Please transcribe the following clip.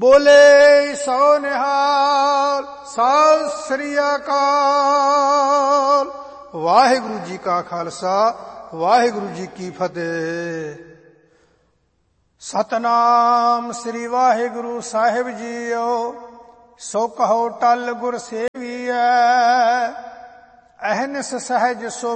ਬੋਲੇ ਸੋ ਨਿਹਾਲ। ਸਤਿ ਸ੍ਰੀ ਅਕਾਲ। ਵਾਹਿਗੁਰੂ ਜੀ ਕਾ ਖਾਲਸਾ, ਵਾਹਿਗੁਰੂ ਜੀ ਕੀ ਫਤਿਹ। ਸਤਨਾਮ ਸ੍ਰੀ ਵਾਹਿਗੁਰੂ ਸਾਹਿਬ ਜੀਓ। ਸੋ ਕਹੋ ਟਲ ਗੁਰ ਸੇਵੀਐ, ਅਹਨਿਸ ਸਹਿਜ ਸੋ